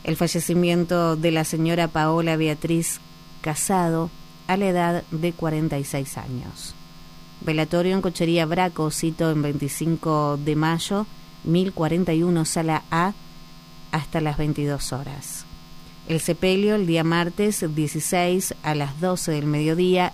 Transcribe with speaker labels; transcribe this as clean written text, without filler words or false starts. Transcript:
Speaker 1: El fallecimiento de la señora Paola Beatriz Casado a la edad de 46 años. Velatorio en Cochería Braco, cito en 25 de mayo, 1041, sala A, hasta las 22 horas. El sepelio el día martes 16 a las 12 del mediodía